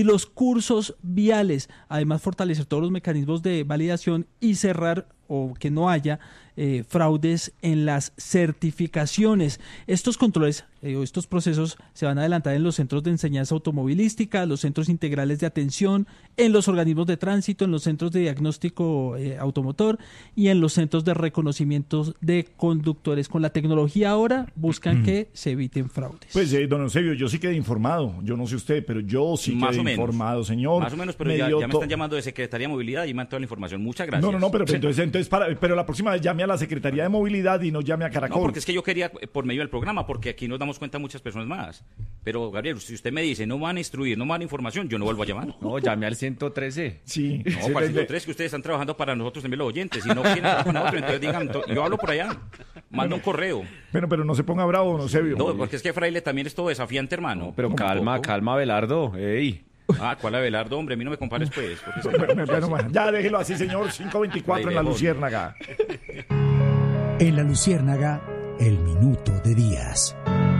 los cursos viales. Además, fortalecer todos los mecanismos de validación y cerrar o que no haya fraudes en las certificaciones. Estos controles o estos procesos se van a adelantar en los centros de enseñanza automovilística, los centros integrales de atención, en los organismos de tránsito, en los centros de diagnóstico automotor y en los centros de reconocimiento de conductores. Con la tecnología ahora buscan que se eviten fraudes. Pues, don Eusebio, yo sí quedé informado. Yo no sé usted, pero yo sí quedé informado, señor. Más o menos, pero ya me están llamando de Secretaría de Movilidad y me han toda la información. Muchas gracias. No, pero pero la próxima vez llame a la Secretaría de Movilidad y no llame a Caracol. No, porque es que yo quería por medio del programa, porque aquí nos damos cuenta muchas personas más. Pero, Gabriel, si usted me dice, no van a instruir, no van a información, yo no vuelvo a llamar. No, llame al 113. Sí. No, para el 113, que ustedes están trabajando para nosotros también los oyentes. Si no quieren trabajar con nosotros, entonces digan, yo hablo por allá. Manda un correo. Bueno, pero no se ponga bravo, don Eusebio. No, porque es que Fraile también es todo desafiante, hermano. No, pero calma, Abelardo. Ey. ¿Cuál Abelardo, hombre? A mí no me compares, pues. Bueno, ya déjelo así, señor. 5:24 en La Luciérnaga. En La Luciérnaga, el minuto de Díaz.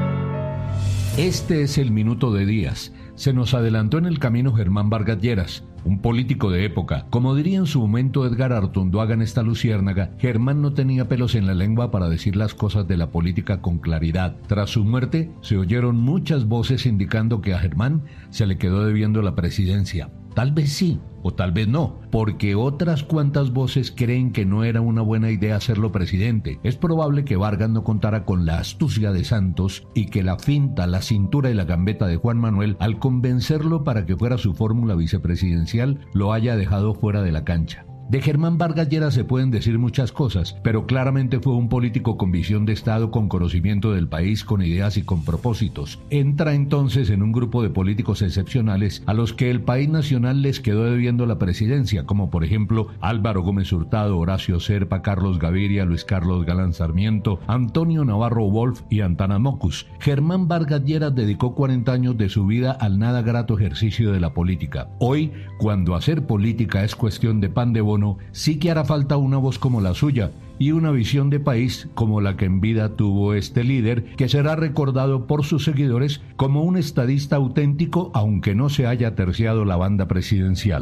Este es el minuto de Díaz. Se nos adelantó en el camino Germán Vargas Lleras, un político de época. Como diría en su momento Edgar Artunduaga en esta Luciérnaga, Germán no tenía pelos en la lengua para decir las cosas de la política con claridad. Tras su muerte, se oyeron muchas voces indicando que a Germán se le quedó debiendo la presidencia. Tal vez sí, o tal vez no, porque otras cuantas voces creen que no era una buena idea hacerlo presidente. Es probable que Vargas no contara con la astucia de Santos y que la finta, la cintura y la gambeta de Juan Manuel, al convencerlo para que fuera su fórmula vicepresidencial, lo haya dejado fuera de la cancha. De Germán Vargas Lleras se pueden decir muchas cosas, pero claramente fue un político con visión de Estado, con conocimiento del país, con ideas y con propósitos. Entra entonces en un grupo de políticos excepcionales a los que el país nacional les quedó debiendo la presidencia, como por ejemplo Álvaro Gómez Hurtado, Horacio Serpa, Carlos Gaviria, Luis Carlos Galán Sarmiento, Antonio Navarro Wolf y Antana Mocus. Germán Vargas Lleras dedicó 40 años de su vida al nada grato ejercicio de la política. Hoy, cuando hacer política es cuestión de pan de bono, sí que hará falta una voz como la suya y una visión de país como la que en vida tuvo este líder, que será recordado por sus seguidores como un estadista auténtico, aunque no se haya terciado la banda presidencial.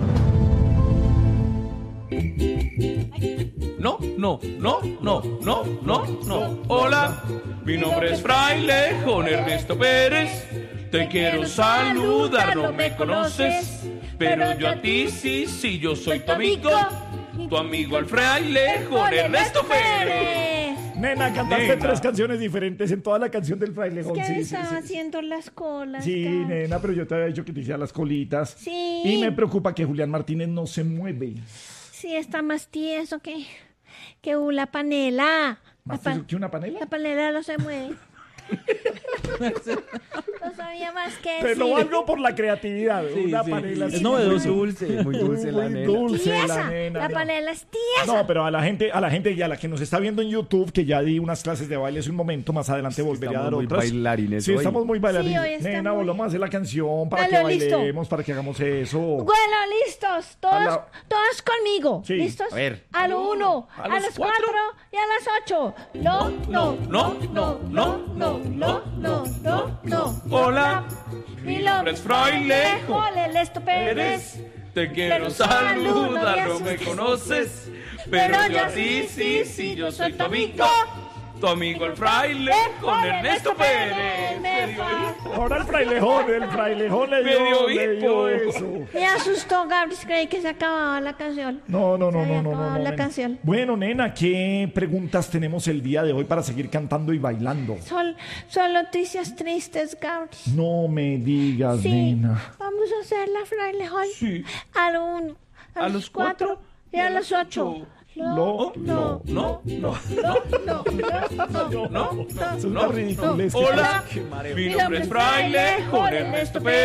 No. Hola, mi nombre es Fraile Juan Ernesto Pérez. Te quiero saludar, no me conoces, pero yo a ti sí, yo soy tu amigo el Fraile Juan Ernesto Pérez. Nena, cantaste 3 canciones diferentes en toda la canción del Frailejón. Es que estaba haciendo las colas. Sí, Carlos. Nena, pero yo te había dicho que te hiciera las colitas. Sí. Y me preocupa que Julián Martínez no se mueve. Sí, está más tieso que la panela. ¿Más tieso que una panela? La panela no se mueve. No sabía más que decir. Pero algo por la creatividad. Sí, una sí, panela es novedoso. Muy dulce la nena. Dulce la nena. La panela es tiesa. No, pero a la gente y a la que nos está viendo en YouTube, que ya di unas clases de baile hace un momento, más adelante volveré a dar otras. Estamos muy bailarines hoy. estamos muy bailarines. Sí, nena, volvamos a hacer la canción para que bailemos, para que hagamos eso. Bueno, listos. Todos conmigo. Sí. ¿Listos? A ver. A lo 1, a las 4 y a las 8. No. Hola, mi nombre es Fraile Juan Ernesto Pérez. Te quiero saludar, no me conoces, pero yo a ti sí, yo soy tu amigo el Fraile Juan Ernesto Pérez. Ahora el frailejón le dio eso. Me asustó, Gabriel, creí que se acababa la canción. No. La canción. Bueno, nena, ¿qué preguntas tenemos el día de hoy para seguir cantando y bailando? Son noticias tristes, Gabriel. No me digas, sí. Nena. Vamos a hacer la frailejón. Sí. A lo 1, a los 4 y a las 8. No. Hola, mi nombre es Fraile Juan Ernesto Pérez.